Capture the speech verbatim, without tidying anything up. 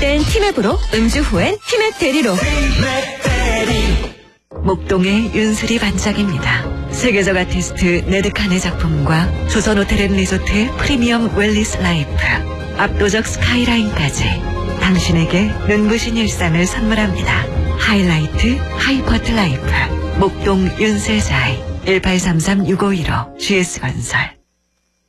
땐 티맵으로, 음주 후엔 티맵 대리로. 목동의 윤슬이 반짝입니다. 세계적 아티스트 네드칸의 작품과 조선호텔앤리조트의 프리미엄 웰리스 라이프, 압도적 스카이라인까지 당신에게 눈부신 일상을 선물합니다. 하이라이트 하이퍼트 라이프 목동 윤슬자이 일팔삼삼 육오일오 지에스건설.